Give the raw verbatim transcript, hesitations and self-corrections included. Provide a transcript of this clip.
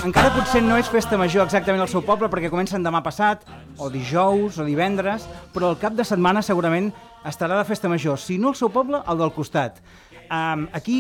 Encara potser no és festa major exactament al seu poble perquè comencen demà passat, o dijous, o divendres, però el cap de setmana segurament estarà de festa major. Si no al seu poble, al del costat. Um, aquí